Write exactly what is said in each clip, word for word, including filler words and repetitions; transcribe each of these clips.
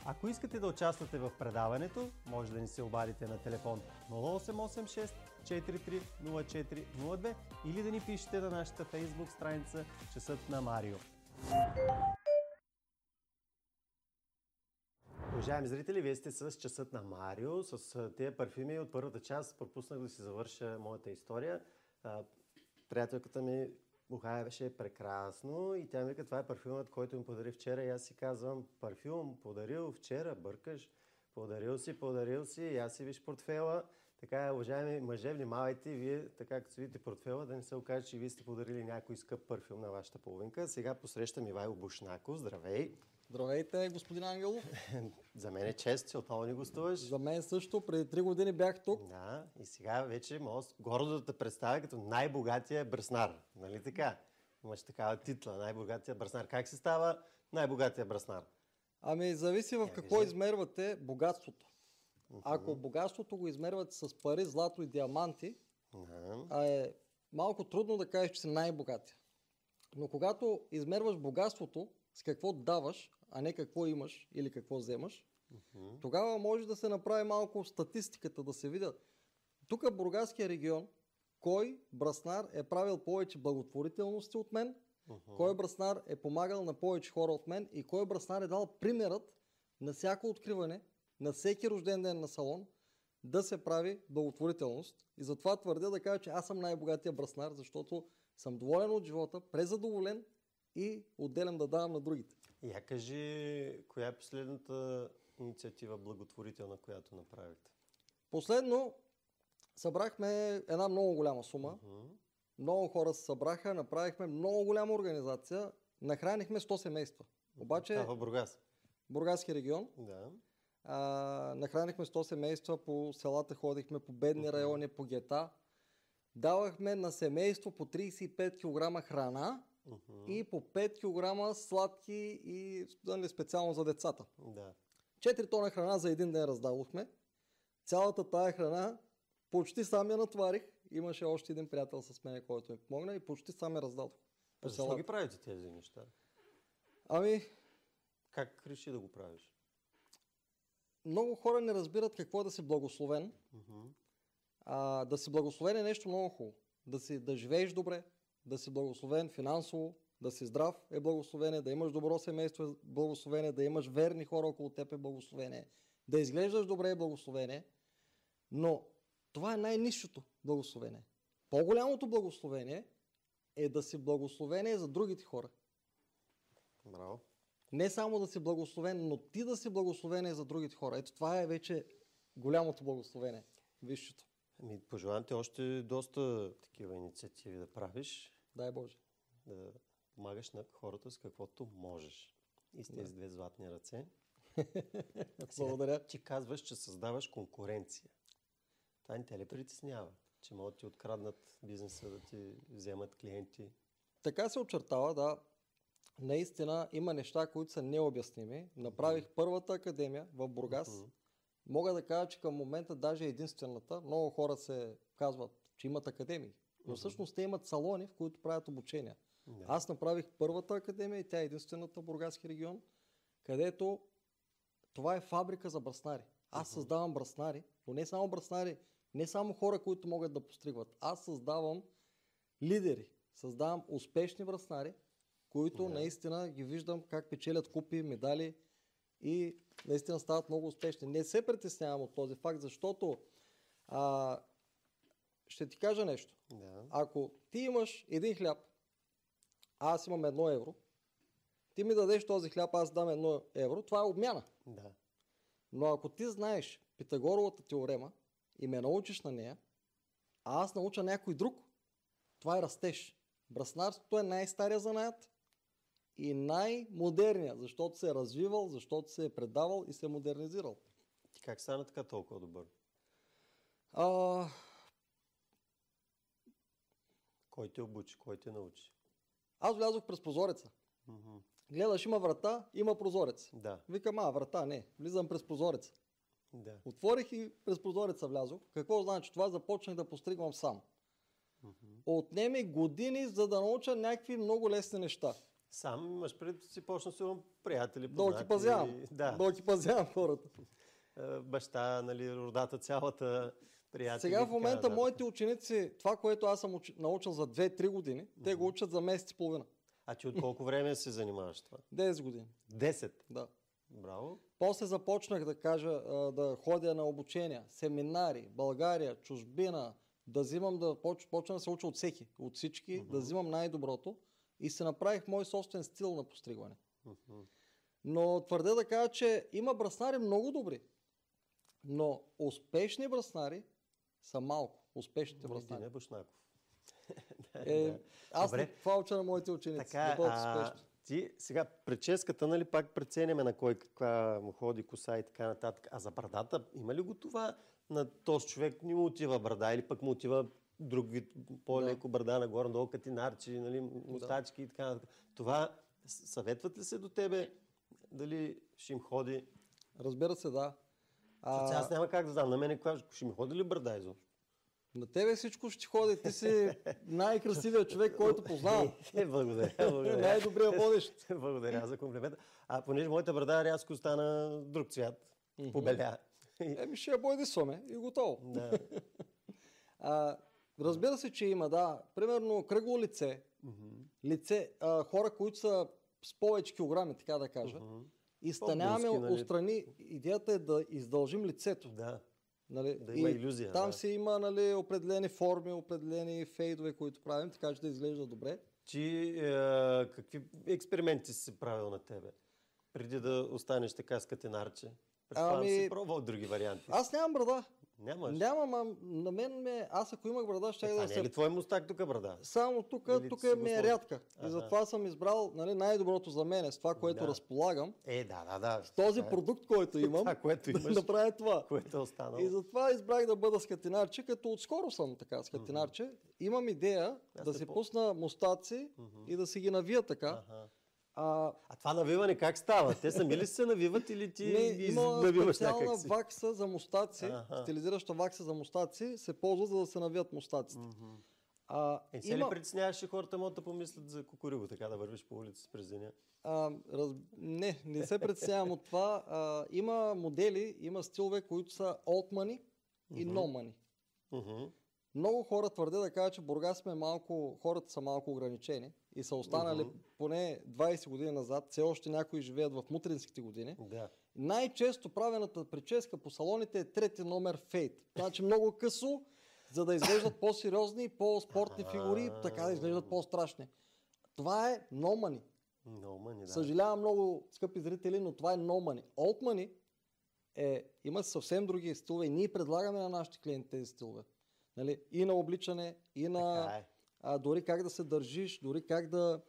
Ако искате да участвате в предаването, може да ни се обадите на телефон нула осем осем шест четири три нула четири нула две или да ни пишете на нашата фейсбук страница Часът на Марио. Уважаеми зрители, вие сте с Часът на Марио, с тези парфюми от първата част. Пропуснах да си завърша моята история. Приятелката ми ухаяваше прекрасно и тя ми вика, това е парфюмът, който ми подари вчера. И аз си казвам, парфюм подарил вчера, бъркаш, подарил си, подарил си, и аз си виж портфела. Така е, уважаеми мъже, внимавайте вие, така като си видите портфела, да не се окаже, че вие сте подарили някой скъп парфюм на вашата половинка. Сега посрещам Ивайло Бушнаков. Здравей! Здравейте, господин Ангелов. За мен е чест, че отново ни гостуваш. За мен също. Преди три години бях тук. Да, и сега вече мога гордо да те представя като най-богатия браснар. Нали така? Имаш такава титла, най-богатия браснар. Как се става най-богатия браснар? Ами, зависи в какво измервате богатството. Ако богатството го измервате с пари, злато и диаманти, а е малко трудно да кажеш, че си най-богатия. Но когато измерваш богатството с какво даваш, а не какво имаш или какво вземаш, uh-huh. тогава може да се направи малко статистиката, да се видят. Тук в Бургаския регион, кой браснар е правил повече благотворителности от мен, uh-huh. кой браснар е помагал на повече хора от мен и кой браснар е дал примерът на всяко откриване, на всеки рожден ден на салон, да се прави благотворителност. И затова твърдя да кажа, че аз съм най-богатия браснар, защото съм доволен от живота, презадоволен и отделям да давам на другите. Я кажи, коя е последната инициатива благотворителна, която направихте? Последно събрахме една много голяма сума. Uh-huh. Много хора се събраха, направихме много голяма организация, нахранихме сто семейства. Обаче... Това в Бургас? Бургаски регион. Да. А, нахранихме сто семейства, по селата ходихме, по бедни uh-huh. райони, по гета. Давахме на семейство по трийсет и пет килограма храна, uh-huh. и по пет килограма сладки и нали, специално за децата. Да. четири тона храна за един ден раздадохме. Цялата тая храна почти сам я натварих. Имаше още един приятел с мен, който ми помогна и почти сам я раздадох. Защо ги правите тези неща? Ами... Как реши да го правиш? Много хора не разбират какво е да си благословен. Uh-huh. А, да си благословен е нещо много хубаво. Да, си, да живееш добре, да си благословен финансово, да си здрав е благословение, да имаш добро семейство е благословение, да имаш верни хора около теб е благословение, да изглеждаш добре е благословение, но това е най-нисшото благословение. По-голямото благословение е да си благословение за другите хора. Браво. Не само да си благословен, но ти да си благословение за другите хора. Ето това е вече голямото благословение, висшето. Ами, пожелавам ти още доста такива инициативи да правиш. Дай Боже. Да помагаш на хората с каквото можеш. И с тези да. две златни ръце. Благодаря. Ти казваш, че създаваш конкуренция. Това не те ли притеснява? Че могат да ти откраднат бизнеса, да ти вземат клиенти? Така се очертава, да. Наистина има неща, които са необясними. Направих mm-hmm. първата академия в Бургас. Mm-hmm. Мога да кажа, че към момента даже единствената. Много хора се казват, че имат академии. Но всъщност те имат салони, в които правят обучения. Yeah. Аз направих първата академия и тя е единствената в Бургаски регион, където това е фабрика за браснари. Аз uh-huh. създавам браснари, но не само браснари, не само хора, които могат да постригват. Аз създавам лидери, създавам успешни браснари, които yeah. наистина ги виждам как печелят купи, медали и наистина стават много успешни. Не се притеснявам от този факт, защото а, ще ти кажа нещо. Yeah. Ако ти имаш един хляб, а аз имам едно евро, ти ми дадеш този хляб, аз дам едно евро, това е обмяна. Да. Но ако ти знаеш Питагоровата теорема и ме научиш на нея, а аз науча някой друг, това е растеж. Браснарството е най-стария занаят и най-модерният, защото се е развивал, защото се е предавал и се е модернизирал. Ти как стана така толкова добър? А... Кой те обучи? Кой те научи? Аз влязох през прозореца. Mm-hmm. Гледаш, има врата, има прозорец. Да. Викам, а, врата, не. Влизам през прозореца. Да. Отворих и през прозореца влязох. Какво значи това? Започнах да постригвам сам. Mm-hmm. Отнеми години, за да науча някакви много лесни неща. Сам имаш пред си почна си имам приятели, Да ги познати. пазявам. Да. Да ги пазявам хората. Е, Баща, нали, родата цялата, приятели. Сега в момента така, моите ученици, това, което аз съм учи, научил за две-три години, те го учат за месец и половина. А ти от колко време се занимаваш това? десет години. десет? Да. Браво. После започнах да кажа, а, да ходя на обучения, семинари, България, чужбина, да взимам да поч, почна да се уча от всеки, от всички, uh-huh. да взимам най-доброто и се направих мой собствен стил на постригване. Uh-huh. Но твърдя да кажа, че има браснари много добри, но успешни браснари са малко. Успешните браснари. Един е Бушнаков. е, аз Добре. това уча на моите ученици. Така, да бъдат а, успешни. ти сега прическата, нали, пак преценяме на кой каква му ходи коса и така нататък. А за брадата, има ли го това на този човек не му отива брада или пък му отива друг вид, по-леко да. Брада нагоре, надолу, катинарчи, нали, мустачки да. И така нататък. Това съветват ли се до тебе? Дали ще им ходи? Разбира се, да. А... Аз няма как да знам. На мене ще ми ходи ли брада изобщо? На тебе всичко ще ходи. Ти си най-красивият човек, който познавам. Благодаря. благодаря. Най-добрият водещ. Благодаря за комплимента. А понеже моята брада рязко стана друг цвят, mm-hmm. побеля. Еми ще я бойдисваме и готово. Да. а, разбира се, че има, да. Примерно кръгло лице, mm-hmm. лице а, хора, които са с повече килограми, така да кажа. Mm-hmm. И станяваме нали? Отстрани. Идеята е да издължим лицето. Да. Нали? Да има илюзия. Там да. си има нали, определени форми, определени фейдове, които правим, така че да изглежда добре. Ти е, какви експерименти си правил на тебе? Преди да останеш така с катинарче? Предполагам ами... си пробвал други варианти. Аз нямам брада. Нямаш? Нямам, а на мен ме... Аз ако имах брада, ще е, да се... се... не е ли твой мустак тук брада? Само тук, тук е ми е рядка. Ага. И затова съм избрал нали, най-доброто за мен, с това, което да. Разполагам. Е, да, да, да. С този да. Продукт, който имам, това, което имаш, да направя това. Което е останало. И затова избрах да бъда с катинарче, като отскоро съм така с катинарче. Mm-hmm. Имам идея Аз да си по... пусна мустаци mm-hmm. и да си ги навия така. Ага. А, а това навиване как става? Те сами ли се навиват или ти не, из... има навиваш някак си? специална вакса за мустаци, ага. Стилизираща вакса за мустаци, се ползва за да се навият мустаците. Mm-hmm. А, е, се има... ли притесняваш, че хората могат да помислят за кукуриго, така да вървиш по улица през деня? А, раз... Не, не се притеснявам от това. А, има модели, има стилове, които са old money и mm-hmm. no money. Mm-hmm. Много хора твърдят да кажат, че Бургас сме малко, хората са малко ограничени и са останали uh-huh. поне двайсет години назад. Все още някои живеят в мутринските години. Да. Най-често правената прическа по салоните е трети номер фейт. Значи много късо, за да изглеждат по-сериозни и по-спортни фигури, така да изглеждат по-страшни. Това е no money. No money, да. Съжалявам много, скъпи зрители, но това е no money. Old money е, има съвсем други стилове и ние предлагаме на нашите клиенти тези стилове. Нали, и на обличане, и на е. а, дори как да се държиш, дори как да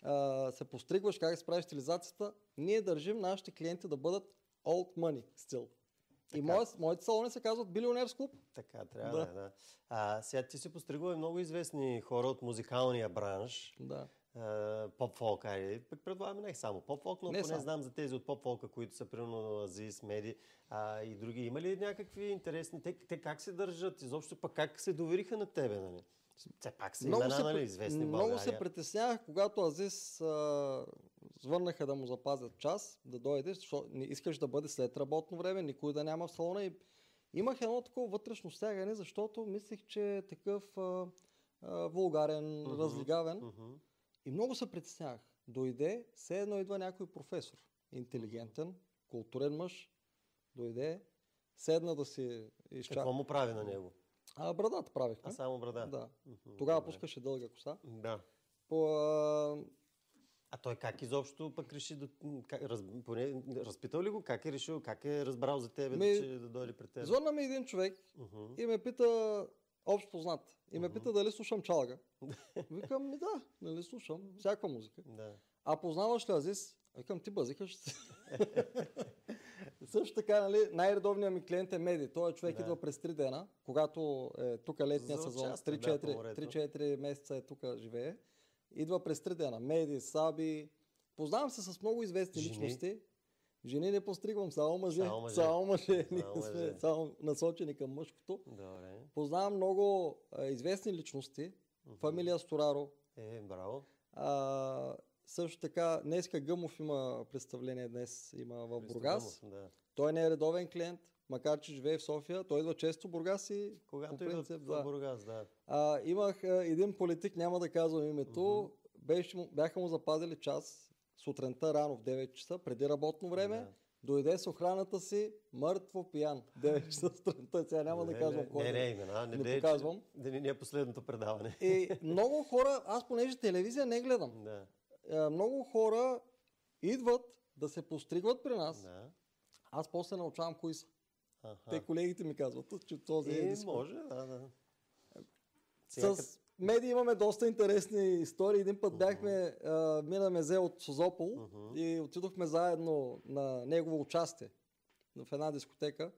а, се постригваш, как да справиш стилизацията. Ние държим нашите клиенти да бъдат old money стил. Така. И моят, моите салони се казват Billionaires Club. Така трябва да, да. А, сега ти си постригвал много известни хора от музикалния бранш. Да. Поп-фолк, айде. Предполагам не само поп-фолк, но не поне знам за тези от поп-фолка, които са примерно Азис, Меди а, и други. Има ли някакви интересни? Те, те как се държат? Изобщо пък как се довериха на тебе? Нали? Все пак са имена, се, нали, известни в Много България. се притеснявах, когато Азис а, звъннаха да му запазят час, да дойде, защото не искаш да бъде след работно време, никой да няма в салона. И имах едно такова вътрешно стягане, защото мислех, че е такъв а, а, вулгарен, uh-huh, разлигавен. Uh-huh. И много се притеснявах. Дойде, все едно идва някой професор. Интелигентен, културен мъж. Дойде, седна да си изчака. Какво му прави на него? А, брадата правихме. А само брада? Да. Uh-huh. Тогава пускаше дълга коса. Да. По, а... а той как изобщо пък реши да... Как, раз, поне, разпитал ли го? Как е решил? Как е разбрал за тебе, Ми... че да дойде при теб? Звънна ми един човек uh-huh. и ме пита... Общ познат. И ме uh-huh. пита дали слушам чалга. Викам, ми да, нали слушам. Всякаква музика. Да. А познаваш ли Азис? Викам, ти базикаш. Също така, нали, най-редовният ми клиент е Меди. Той човек да. Идва през три дена, когато е тук летния За сезон. участие, три-четири да, месеца е тук живее. Идва през три дена. Меди, Саби. Познавам се с много известни Жени. Личности. Жени не постригвам, само мъже. Само мъже. Само мъже. Само Ние мъже. сме само насочени към мъжкото. Добре. Познавам много а, известни личности. Uh-huh. Фамилия Стораро. Е, браво. А, също така, днеска Гъмов има представление, днес има в Бургас. Гъмов, да. Той не е редовен клиент, макар че живее в София. Той идва често в Бургас и когато идва в да. Бургас, да. А, имах а, един политик, няма да казвам името, mm-hmm. беше, бяха му запазили час сутринта рано в девет часа, преди работно време. Да. Дойде с охраната си мъртво пиян. девет часа сутринта, сега няма не, да казвам кой. Не, не, имена, не, не показвам. Да не е последното предаване. И много хора, аз понеже телевизия не гледам, да. а, много хора идват да се постригват при нас. Да. Аз после научавам кои са. Аха. Те колегите ми казват, че този е... е... може, да, да. С Сега... медии имаме доста интересни истории. Един път uh-huh. бяхме, а, мина Мезе от Созопол uh-huh. и отидохме заедно на негово участие в една дискотека.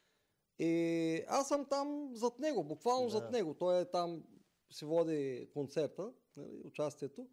И аз съм там зад него, буквално да. зад него. Той е там, си води концерта, нали, участието.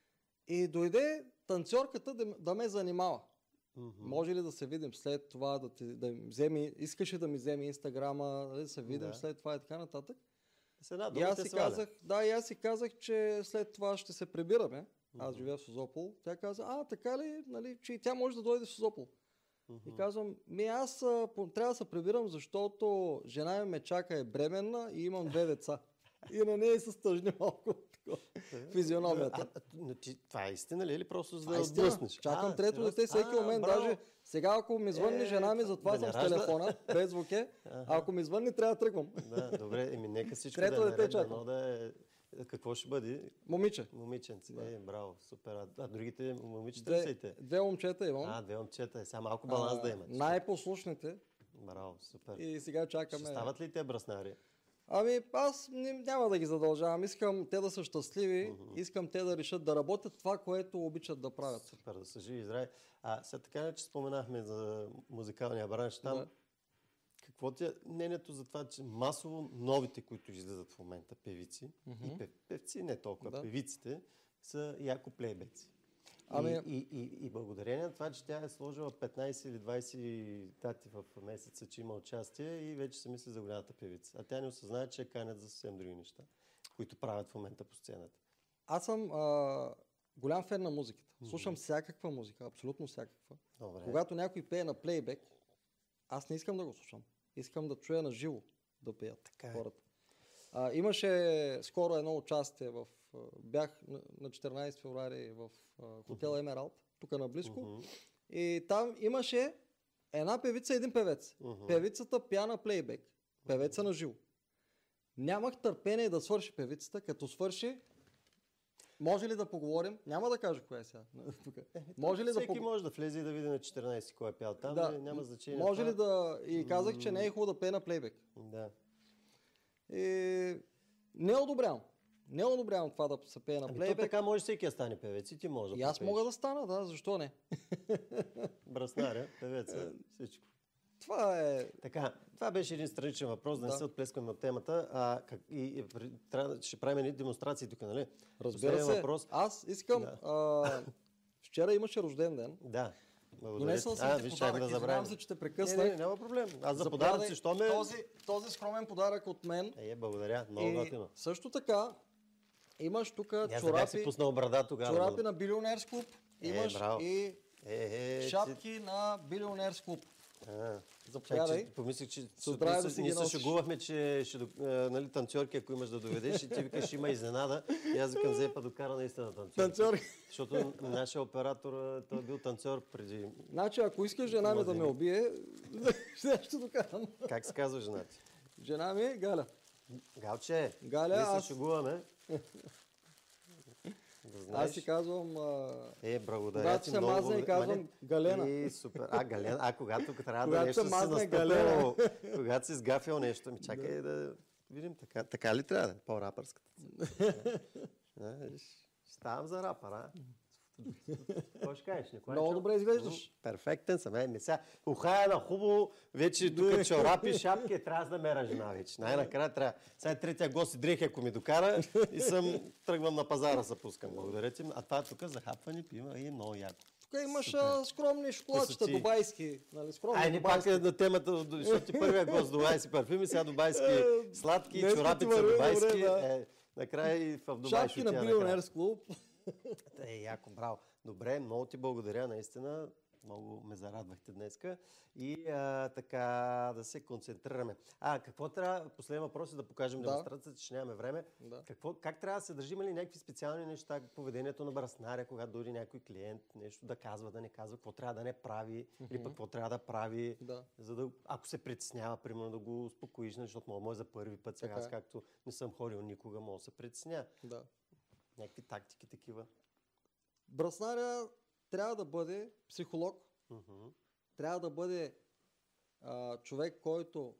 И дойде танцорката да, да ме занимава. Mm-hmm. Може ли да се видим след това, да, ти, да ми вземе, искаше да ми вземе инстаграма, да се видим да. след това и така нататък. Сега, и аз си казах, да, и аз си казах, че след това ще се прибираме. Mm-hmm. Аз живея в Созопол. Тя каза, а, така ли, нали, че и тя може да дойде в Созопол. Mm-hmm. И казвам, ми аз а, трябва да се прибирам, защото жена ми ме чака, е бременна и имам две деца. И на нея се стъжни малко физиономията. А, а, това е истина ли или просто за да отблъснеш? Чакам а, трето дете всеки а, момент. Браво. Даже сега ако ми звънне е, жена ми, затова да съм с телефона, без звуке. А ако ми звънне, трябва да тръгвам. Да, добре, еми нека всичко трето да е дете наред, чакам. Да е... Какво ще бъде? Момиче. Момиченци. Да. Е, браво, супер. А, а другите момичета две, ли са и те? Две момчета имам. А, две момчета. Сега малко баланс а, да имат. Най-послушните. Браво, супер. И сега чакаме. Ще стават ли те бръснари? Ами аз няма да ги задължавам. Искам те да са щастливи, uh-huh. искам те да решат да работят това, което обичат да правят. Супер, да са живи и здрави. А сега така, че споменахме за музикалния бранш там. Да. Какво ти е мнението за това, че масово новите, които излизат в момента, певици, uh-huh. и пев, певци, не толкова, да. Певиците, са яко плейбеци. Ами... И, и, и, и благодарение на това, че тя е сложила петнайсет или двайсет дати в месеца, че има участие и вече се мисли за голямата певица. А тя не осъзнава, че е канят за съвсем други неща, които правят в момента по сцената. Аз съм а, голям фен на музиката. Слушам mm-hmm. всякаква музика, абсолютно всякаква. Добре. Когато някой пее на плейбек, аз не искам да го слушам. Искам да чуя на живо да пеят така хората. А, имаше скоро едно участие в... Бях на четиринайсети февруари в хотел uh-huh. Емералд, тук наблизко. Uh-huh. И там имаше една певица и един певец. Uh-huh. Певицата пя на плейбек, певеца uh-huh. на живо. Нямах търпение да свърши певицата, като свърши. Може ли да поговорим? Няма да кажа коя е сега. Е, може ли всеки да пог... може да влезе и да види на четиринайсет кой е пял там. Да. Не, няма значение. Може ли да... И казах, че не е хубаво да пее на плейбек. Да. И... Не одобрявам. Не одобрявам това да се пее на ами плейбек. То така може всеки да стане певец и ти може да И аз попееш. мога да стана, да, защо не? Бръснаря, певеца, всичко. Това е... Така, това беше един страничен въпрос, да, да не се отплескаме от темата. А, как, и, и, трябва, ще правим едни демонстрации тук, нали? Разбира се, въпрос. Аз искам... Да. А, вчера имаше рожден ден. Да. Донесъл съм ти подарък, да извинявам се, че те прекъснах. Не, не, няма проблем. Аз за подаръци, що ме... Този, този скромен подарък от мен. Е, благодаря, много готино. Също така, имаш тук чорапи, брада, тогава, чорапи на Билионерс клуб. Имаш е, и е, е, шапки ти... на Билионерс клуб. Заповядай. Помислих, че да си ние се шегувахме, че ще, нали, танцорки, ако имаш да доведеш, и ти викаш, има изненада. И аз викам, взе па докара наистина танцорки. Танцорки. Защото нашия оператор, той е бил танцор преди... Значи, ако искаш жена ми да ме убие, ще докарам. Как се казва жена ти? Жена ми е Галя. Галче, Галя, ние аз... се шегуваме. Да, аз си казвам... А... Е, благодаря когато ти се много. Мазна и казвам Галена. Е, супер. А, Галена. А, когато трябва когато да нещо си настъпило, когато си сгафил нещо, ми чакай да, да видим така. Така ли трябва да? По-рапърската. Ставам за рапър, а? Какво ще кажеш? Много добре изглеждаш. Перфектен съм. Е, сега, ухая на хубаво, вече тук чорапи, шапки, трябва да мера жена вече. Най-накрая трябва. Сега третия гост и дрехи, ако ми докара и съм тръгвам на пазара, се пускам. Благодаря ти. А това тук захапвани пима и много яко. Тук имаш Супер. скромни шоколадчета, дубайски. Нали, скромни Ай, не пак е на темата, защото ти първия гост дубайски парфюми, сега дубайски сладки, чорапица дубайски. Е, накрая и в Дубай шапки на Билионерс клуб. Е, яко, браво. Добре, много ти благодаря, наистина. Много ме зарадвахте днеска. И а, така да се концентрираме. А, какво трябва, последен въпрос е да покажем Да. демонстрацията, че нямаме време. Да. Какво, как трябва да се държим ли някакви специални неща, поведението на браснаря, когато дойде някой клиент, нещо да казва, да не казва, какво трябва да не прави, mm-hmm. или пък какво трябва да прави, Да. за да, ако се притеснява, примерно да го успокоиш, защото може за първи път, сега аз както не съм ходил никога, мога да се притесня. Да. Някакви тактики такива. Браснаря трябва да бъде психолог, Mm-hmm. трябва да бъде а, човек, който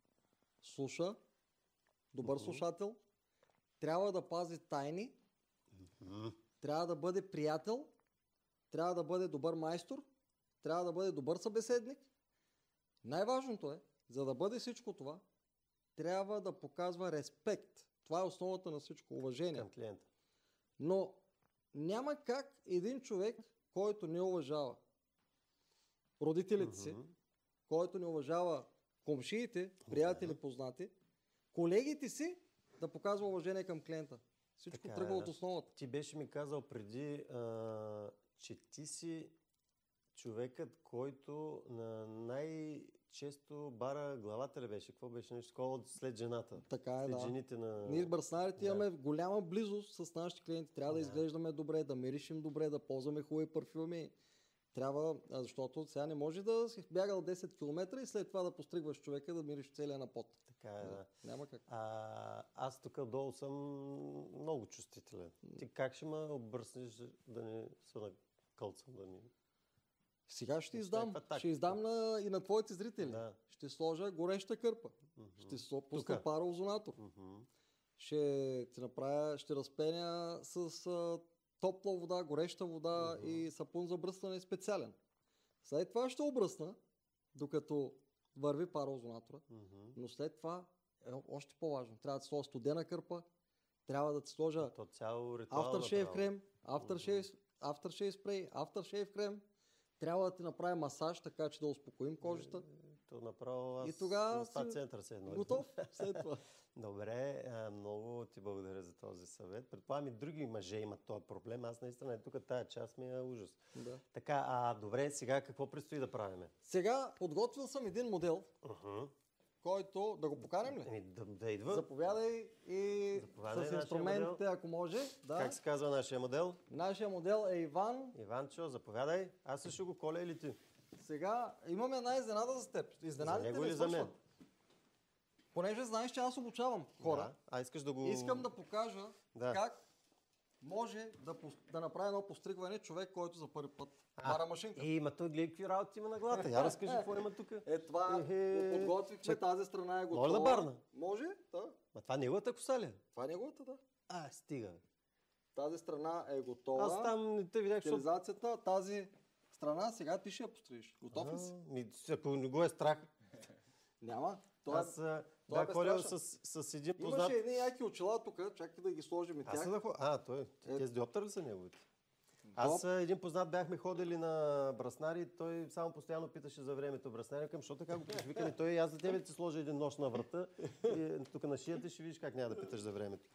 слуша, добър Mm-hmm. слушател, трябва да пази тайни, Mm-hmm. трябва да бъде приятел, трябва да бъде добър майстор, трябва да бъде добър събеседник. Най-важното е, за да бъде всичко това, трябва да показва респект. Това е основата на всичко, уважение. Към клиента. Но няма как един човек, който не уважава родителите си, Mm-hmm. който не уважава комшиите, приятели, Да. познати, колегите си, да показва уважение към клиента. Всичко Така тръгва е, от да. основата. Ти беше ми казал преди, а, че ти си човекът, който на най-често бара главата ли беше? Какво беше нещо такова след жената? Така е, След да. жените на... Ние с браснарите Да. имаме голяма близост с нашите клиенти. Трябва да, Да. изглеждаме добре, да миришим добре, да ползваме хубави парфюми. Трябва, а, защото сега не може да си бягал десет километра и след това да постригваш човека да мириш целия на пот. Така е, да. Няма как. А, аз тук долу съм много чувствителен. Ти как ще ме обръснеш да не се накълцам, да ни... Сега ще Е, издам. някаква тактика. Ще издам на, и на твоите зрители. Да. Ще сложа гореща кърпа. Мгм. Ще сло- пусна Тука. пароозонатор. Мгм. Ще ти направя, ще разпеня с а, топла вода, гореща вода Мгм. и сапун за бръснане специален. След това ще обръсна, докато върви пароозонатора. Мгм. Но след това е още по-важно. Трябва да ти сложа студена кърпа, трябва да ти сложа То цяло ритуал aftershave направо. крем, aftershave, aftershave спрей, aftershave крем. Трябва да ти направя масаж, така че да успокоим кожата. То направо аз И тогава на спа си център се едно. Готов след това. Добре, а, много ти благодаря за този съвет. Предполагам и други мъже имат този проблем. Аз наистина тук тая част ми е ужас. Да. Така, а добре, сега какво предстои да правиме? Сега подготвил съм един модел, Uh-huh. който да го поканем ли? Еми, да, да идва. Заповядай и Заповядай, с нашия инструментите, модел. ако може. Да. Как се казва нашия модел? Нашия модел е Иван. Иванчо, заповядай. Аз също го коля или ти? Сега имаме една изненада за теб. Изненадите него не или за мен? свършват. Понеже знаеш, че аз обучавам хора. Да. А искаш да го... Искам да покажа Да. как може да, пос- да направи едно постригване човек, който за първи път А, бара машинка. Е, има той гледай какви работи има на главата. Я разкажи какво има тук. Е, това Ехе. го подготвихме, тази страна е готова. Може да барна? Може, да. Ма това неговата коса ли? е? Това е неговата, да. А, стига. бе. Тази страна е готова. Аз там не те видях, защото... Стилизацията, тази страна, сега ти ще я пострижиш. Готов ли си? А, ми, ако не го е страх. Няма. Това Аз а, това е бях ходил безстрашен. с, с един познат... Имаше едни яки очила тук, чакай да ги сложим и Аз тях. съм да хо... А, той. Е. Тези диоптър ли са неговите? Аз а, един познат бяхме ходили на браснари и той само постоянно питаше за времето браснари. Към, защо така го питаш? Викаме, той и аз за тебе да ти сложа един нож на врата и тук на шията ще видиш как няма да питаш за времето.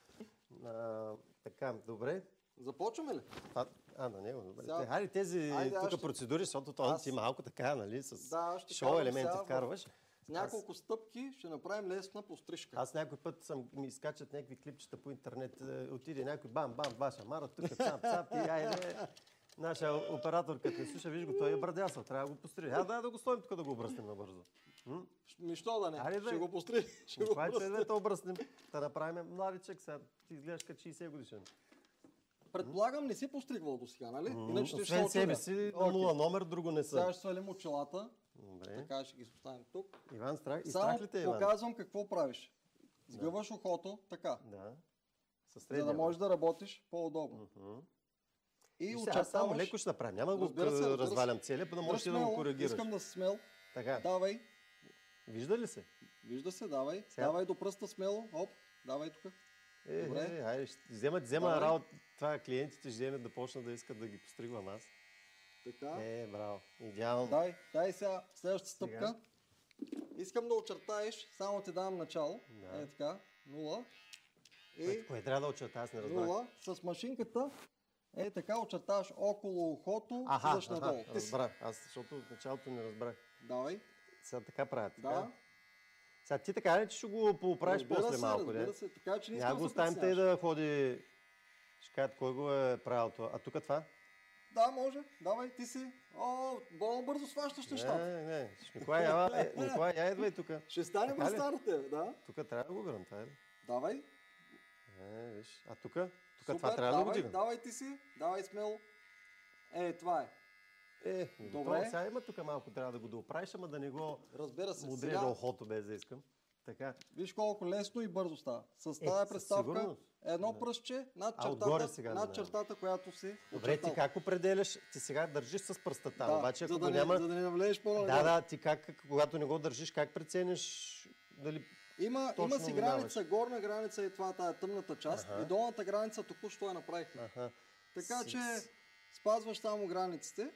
А, така, добре. Започваме ли? А, а на него, добре. Сега- Те, хайде тези Айде, аз тук ще- процедури, защото това Аз- си малко така, нали, с Да, аз ще шоу казвам елементи сега в- вкарваш. С няколко стъпки ще направим лесна пострижка. Аз някой път съм, ми изкачат някакви клипчета по интернет, е, отиде някой бам, бам, баша, мара, тук, цап, цап, и айде. Наша оператор, като не слуша, виж го, той е бърдясал, трябва да го пострижи. А, дай да го сложим тук да го обръснем набързо. М? Ми що да не? Айде, бе. Ще го пострижи. Ще го Това е, че пострижи. да обръснем, да направим младичък сега. Ти изглеждаш като шейсет годишен. Предполагам, не си постригвал до сега, нали? М, Иначе ще Освен се себе очудя. си, на Окей. нула номер, друго не Сега са. ще свалим очилата. Добре. Така ще ги поставим тук. Иван, страх, и Само страх ли те, Иван? показвам какво правиш. Сгъваш ухото, така. Да. Със За средния. да можеш да работиш по-удобно. Мгм. И И сега, аз само очертаваш. леко ще направим. Няма да го Разбира се, разбира се. развалям целия, да можеш Дръж ти да го смело, коригираш. Искам да си смел. Така, Давай. вижда ли се? Вижда се, давай. Сега. Давай до пръста смело. Оп, давай тук. Е, Добре. е, айде, ще вземат, взема Давай. работа. Това клиентите ще вземат да почнат да искат да ги постригвам аз. Така. Е, браво. Идеално. Дай, дай сега следващата Сега. стъпка. Искам да очертаеш, само ти давам начало. Да. Е така, нула. Кое, И кое трябва да очерта, аз не разбрах. нула. С машинката Е, така очертаваш около ухото, Аха, слизаш аха, надолу. Ти си. разбрах. Аз, защото в началото не разбрах. Давай. Сега така правя, така? Да. Сега ти така ли, че ще го поправиш Разбира после се, малко, разбира не? се, така че не Няма искам го да се оставим тъй притесняваш. да ходи... Ще кажат, кой го е правил това. А тук това? Да, може. Давай, ти си. О, много бързо сващаш нещата. Не, не, не. Николай, я, е, Николай, я идвай тук. Ще стане Така ли? бързо на тебе, да. Тук трябва да го гръмта, е ли? Давай. Е, виж. А тук? Тук Супер, това трябва да го давай, дигам. давай ти си. Давай смело. Е, това е. Е, Добре. добре. Сега има тук малко, трябва да го доправиш, ама да не го Разбира се. удрежа Сега, ухото без да искам. Така. виж колко лесно и бързо става. С Е, тази със представка, сигурност. едно Да. пръстче над А, отгоре чертата, сега над да чертата, която си Добре, ти очертал. как определяш? Ти сега държиш с пръста там, Да, обаче ако за, го да не, няма... за да не навлезеш по-нагоре. Да, да, ти как, когато не го държиш, как прецениш дали... Има, Точно има си минаваш. граница, горна граница е това, тая тъмната част Аха. и долната граница току-що я направихме. Аха. Така Си- че спазваш само границите.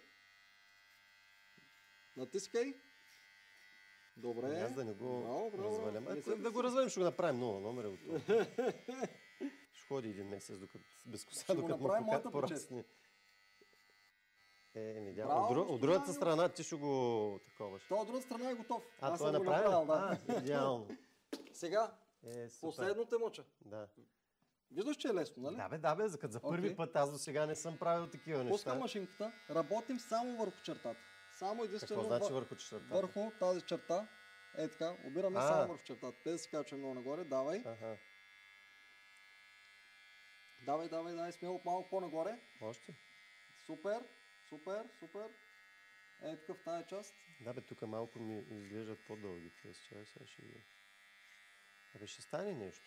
Натискай. Добре. Аз да не го Браво, браво. развалям. Не Ако се да го развалим, ще го направим много номер. От това. Ще ходи един месец, докато без коса, Ще го докато направим му моята пока- почест. порасне. Е, не Браво, от, друг, от господин другата Ангел. страна ти ще го таковаш. То от друга страна е готов. А, Аз той е съм го направил? направил, да. А, идеално. Сега, Е, супер. последно те мъча. Да. Виждаш, че е лесно, нали? Да, бе, да, бе, за, като за първи Окей. път аз до сега не съм правил такива Пускам неща. машинката, работим само върху чертата. Само единствено Какво значи въ- върху чертата? върху тази черта. Е така, обираме А. само върху чертата. Без да се качваме много нагоре. Давай. Аха. Давай, давай, давай, смело малко по-нагоре. Още? Супер, супер, супер. Е така в тази част. Да, бе, тук малко ми изглеждат по-дълги. Тези чай, сега ще ги... Абе, ще стане нещо.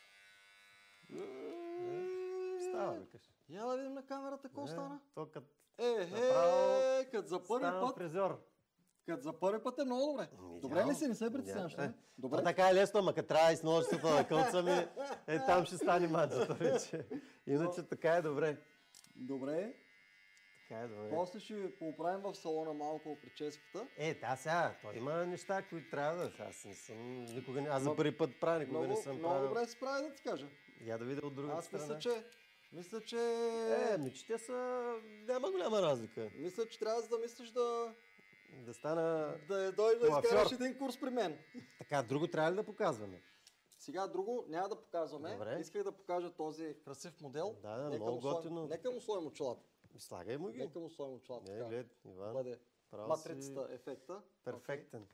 Става, бе, кажи. Я да видим на камерата какво стана. То като Е, Направо е, като за първи стана път, фризьор. като за първи път е много добре. Ами, Добре идеално. ли си, не се притесняваш, Идеално. нали? Е, Добре. То така е лесно, ама като трябва и с ножицата да кълцаме, е, там ще стане маджата вече. Иначе така е добре. Добре. Така е добре. После ще поправим в салона малко прическата. Е, да, сега, той има неща, които трябва да... Аз не съм... Никога не... Аз за Ма, първи път правя, никога Много, не съм много правил. добре се справи да ти кажа. Я да видя от другата Аз страна. мисля, че... Мисля, че... Е, ми, че те са... Няма голяма разлика. Мисля, че трябва да мислиш да... Да стана... Да дойдеш да Коафьор. изкараш един курс при мен. Така, друго трябва ли да показваме? Сега друго няма да показваме. Добре. Исках да покажа този красив модел. Да, да, Нека много му сложим- готино. Нека му сложим очилата. Слагай му ги. Нека му сложим очилата. Не, така. глед, Иван. Бъде Право матрицата си ефекта. перфектен.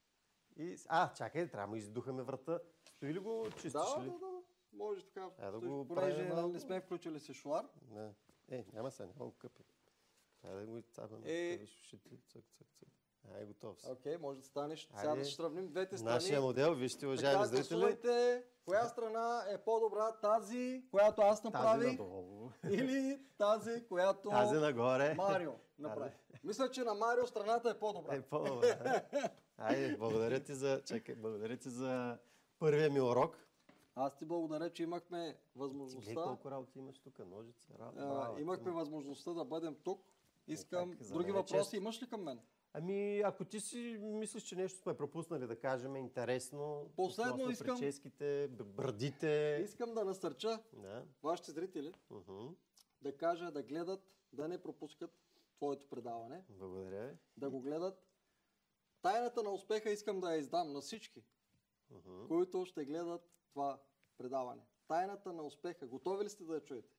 И... А, чакай, трябва да му издухаме врата. Стои ли го чистиш Да, да, ли? да, да. Може така. Айде да Стоиш, го понеже правим нали, малко. не сме включили си шуар. Не. Е, няма сега, няма го къпи. Айде да го цапаме. Е. Е... Цък, цък, цък. Ай, готов си. Окей, може да станеш. Айде. Сега да ще сравним двете страни. Нашия модел, вижте, уважаеми Така, зрители. гласувайте, коя страна е по-добра, тази, която аз Тази направих, надолу. или тази, която Тази нагоре. Марио направи. Мисля, че на Марио страната е по-добра. Е, по-добре. Айде, благодаря ти за... Чакай, благодаря ти за първия ми урок. Аз ти благодаря, че имахме Гледай възможността. колко работи имаш тук, ножица, работа. а, браво, имахме ти. възможността да бъдем тук. Искам. как, за Други мен е въпроси чест. имаш ли към мен? Ами, ако ти си мислиш, че нещо сме пропуснали да кажем интересно, Последно относно искам- прическите, б- брадите. Искам да насърча Да. вашите зрители Уху. да кажа, да гледат, да не пропускат твоето предаване, Благодаря ви. да го гледат. Тайната на успеха искам да я издам на всички, Уху. които ще гледат това предаване. Тайната на успеха. Готови ли сте да я чуете?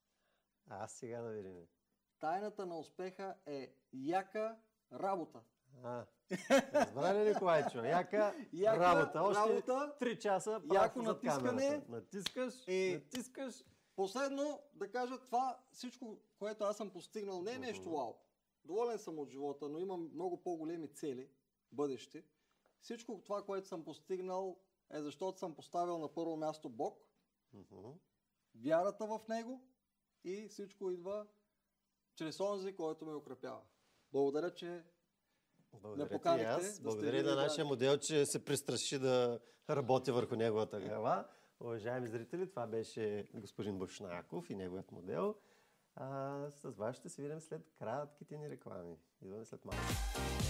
А, аз сега да видим. Тайната на успеха е яка работа. А, разбра ли, Николайчо? Яка, Яка работа. Още работа, три часа яко право зад натискане. камерата. Натискаш, И- натискаш. Последно да кажа това, всичко, което аз съм постигнал, не е нещо вау. Доволен съм от живота, но имам много по-големи цели, бъдещи. Всичко това, което съм постигнал, е защото съм поставил на първо място Бог, Уху. вярата в Него и всичко идва чрез онзи, който ме укрепява. Благодаря, че Благодаря ти и поканихте да аз. сте Благодаря видели на нашия да- модел, че се пристраши да работи върху неговата глава. Уважаеми зрители, това беше господин Бушнаков и неговият модел. А, с вас ще се видим след кратките ни реклами. Идваме след малко.